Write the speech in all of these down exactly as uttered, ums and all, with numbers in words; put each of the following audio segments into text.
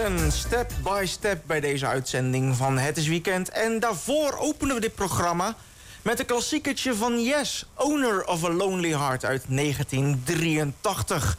minuten, step by step bij deze uitzending van Het is Weekend. En daarvoor openen we dit programma met een klassiekertje van Yes, Owner of a Lonely Heart uit negentien drieëntachtig.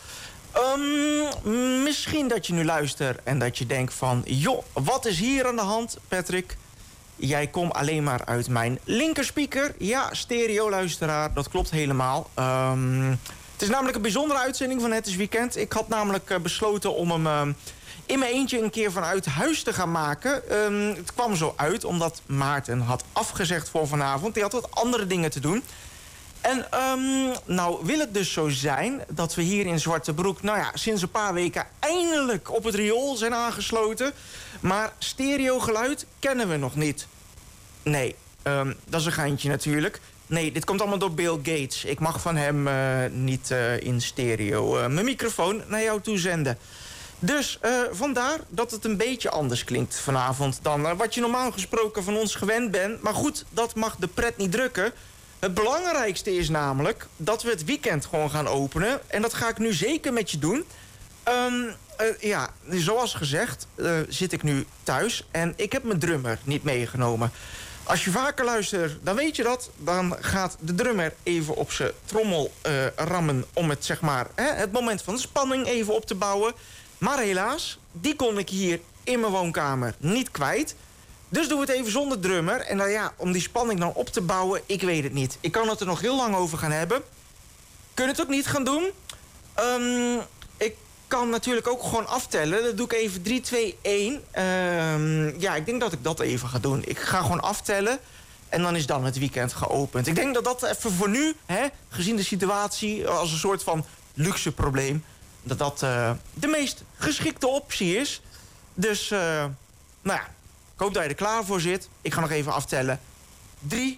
Um, misschien dat je nu luistert en dat je denkt van... joh, wat is hier aan de hand, Patrick? Jij komt alleen maar uit mijn linkerspeaker. Ja, stereo-luisteraar, dat klopt helemaal. Um, het is namelijk een bijzondere uitzending van Het is Weekend. Ik had namelijk uh, besloten om hem uh, in mijn eentje een keer vanuit huis te gaan maken. Um, het kwam zo uit omdat Maarten had afgezegd voor vanavond. Die had wat andere dingen te doen. En um, nou wil het dus zo zijn dat we hier in Zwartebroek... nou ja, sinds een paar weken eindelijk op het riool zijn aangesloten. Maar stereogeluid kennen we nog niet. Nee, um, dat is een geintje natuurlijk. Nee, dit komt allemaal door Bill Gates. Ik mag van hem uh, niet uh, in stereo uh, mijn microfoon naar jou toe zenden. Dus uh, vandaar dat het een beetje anders klinkt vanavond... dan uh, wat je normaal gesproken van ons gewend bent. Maar goed, dat mag de pret niet drukken. Het belangrijkste is namelijk dat we het weekend gewoon gaan openen. En dat ga ik nu zeker met je doen. Um, uh, ja, zoals gezegd uh, zit ik nu thuis en ik heb mijn drummer niet meegenomen. Als je vaker luistert, dan weet je dat. Dan gaat de drummer even op zijn trommel uh, rammen... om het, zeg maar, hè, het moment van de spanning even op te bouwen. Maar helaas, die kon ik hier in mijn woonkamer niet kwijt. Dus doen we het even zonder drummer. En nou ja, om die spanning dan op te bouwen, ik weet het niet. Ik kan het er nog heel lang over gaan hebben. Kunnen het ook niet gaan doen. Um, ik kan natuurlijk ook gewoon aftellen. Dat doe ik even drie, twee, één. Um, ja, ik denk dat ik dat even ga doen. Ik ga gewoon aftellen. En dan is dan het weekend geopend. Ik denk dat dat even voor nu, hè, gezien de situatie... als een soort van luxe probleem... dat dat uh, de meest geschikte optie is. Dus, uh, nou ja... ik hoop dat je er klaar voor zit. Ik ga nog even aftellen. drie,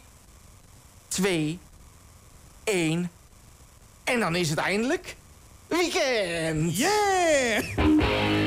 twee, één. En dan is het eindelijk weekend. Yeah!